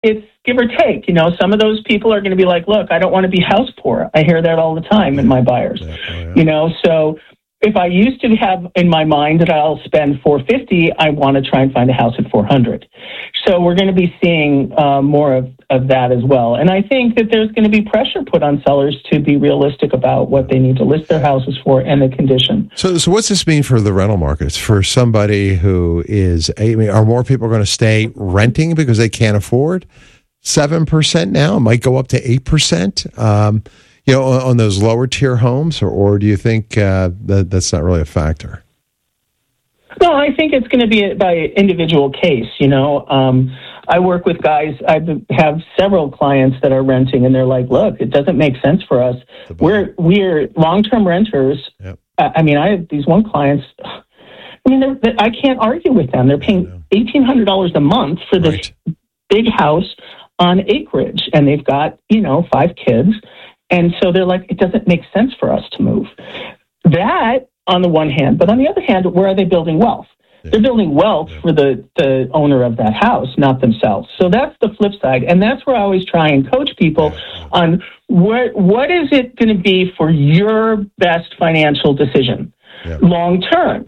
it's give or take. Some of those people are going to be like, look, I don't want to be house poor. I hear that all the time in my buyers. So if I used to have in my mind that I'll spend $450, I want to try and find a house at $400. So we're going to be seeing more of that as well. And I think that there's going to be pressure put on sellers to be realistic about what they need to list their houses for and the condition. So what's this mean for the rental markets? For somebody who are more people going to stay renting because they can't afford 7% now? It might go up to 8%. On those lower tier homes, or do you think that's not really a factor? No, I think it's going to be by individual case. I work with guys. I have several clients that are renting, and they're like, "Look, it doesn't make sense for us. We're long-term renters." Yep. I have these one clients. I can't argue with them. They're paying $1,800 a month for this big house on acreage, and they've got 5 kids. And so they're like, it doesn't make sense for us to move. That on the one hand, but on the other hand, where are they building wealth? Yeah. They're building wealth for the owner of that house, not themselves. So that's the flip side. And that's where I always try and coach people on what is it going to be for your best financial decision long term.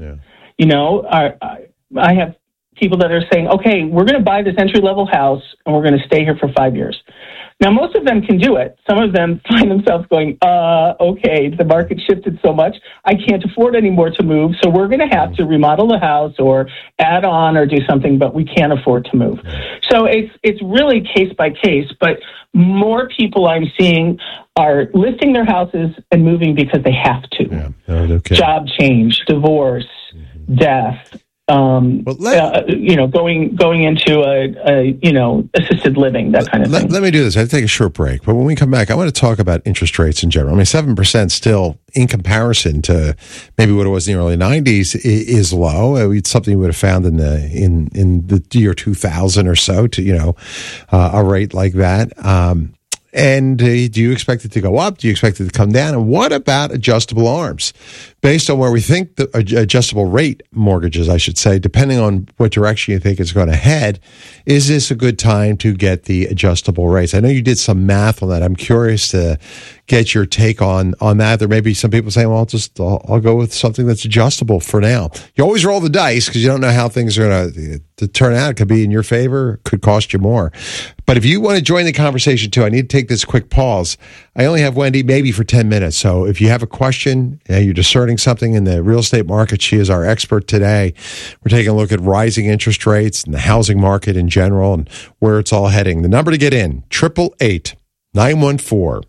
I have people that are saying, okay, we're going to buy this entry-level house and we're going to stay here for 5 years. Now, most of them can do it. Some of them find themselves going, okay, the market shifted so much, I can't afford anymore to move, so we're going to have to remodel the house or add on or do something, but we can't afford to move. So it's really case by case, but more people I'm seeing are listing their houses and moving because they have to. Yeah. Okay. Job change, divorce, death. Going into a assisted living, that kind of thing. Let me do this. I have to take a short break, but when we come back, I want to talk about interest rates in general. 7% still, in comparison to maybe what it was in the early '90s, is low. It's something we would have found in the year 2000 or so to a rate like that. And do you expect it to go up? Do you expect it to come down? And what about adjustable ARMs? Based on where we think the adjustable rate mortgages, I should say, depending on what direction you think it's going to head, is this a good time to get the adjustable rates? I know you did some math on that. I'm curious to get your take on that. There may be some people saying, well, I'll go with something that's adjustable for now. You always roll the dice because you don't know how things are going to turn out. It could be in your favor. It could cost you more. But if you want to join the conversation too, I need to take this quick pause. I only have Wendy maybe for 10 minutes. So if you have a question, you're discerning something in the real estate market, she is our expert today. We're taking a look at rising interest rates and the housing market in general and where it's all heading. The number to get in, 888-914-9149.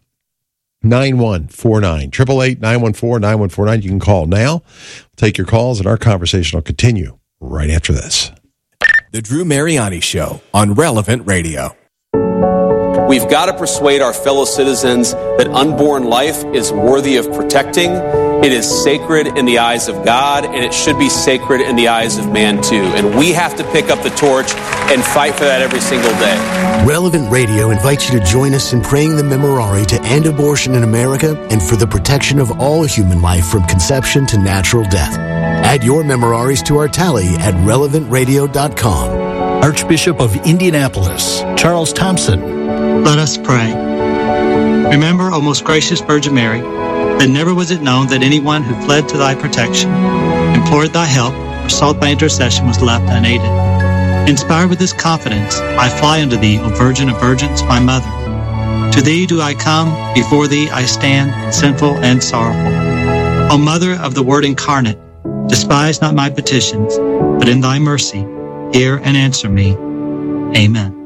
888-914-9149. You can call now. We'll take your calls and our conversation will continue right after this. The Drew Mariani Show on Relevant Radio. We've got to persuade our fellow citizens that unborn life is worthy of protecting. It is sacred in the eyes of God, and it should be sacred in the eyes of man too. And we have to pick up the torch and fight for that every single day. Relevant Radio invites you to join us in praying the Memorare to end abortion in America and for the protection of all human life from conception to natural death. Add your Memoraries to our tally at relevantradio.com. Archbishop of Indianapolis, Charles Thompson. Let us pray. Remember, O most gracious Virgin Mary, that never was it known that anyone who fled to thy protection, implored thy help, or sought thy intercession was left unaided. Inspired with this confidence, I fly unto thee, O Virgin of Virgins, my mother. To thee do I come, before thee I stand, sinful and sorrowful. O Mother of the Word incarnate, despise not my petitions, but in thy mercy, hear and answer me. Amen.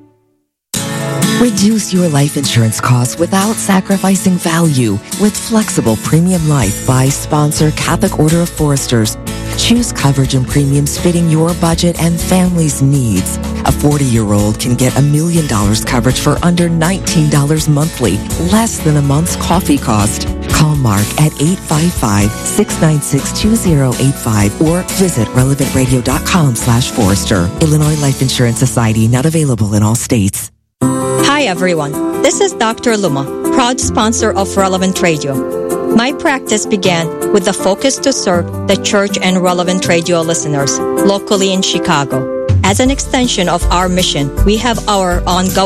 Reduce your life insurance costs without sacrificing value with Flexible Premium Life by sponsor Catholic Order of Foresters. Choose coverage and premiums fitting your budget and family's needs. A 40-year-old can get $1 million coverage for under $19 monthly, less than a month's coffee cost. Call Mark at 855-696-2085 or visit relevantradio.com/Forester. Illinois Life Insurance Society, not available in all states. Hi everyone, this is Dr. Luma, proud sponsor of Relevant Radio. My practice began with the focus to serve the church and Relevant Radio listeners locally in Chicago. As an extension of our mission, we have our ongoing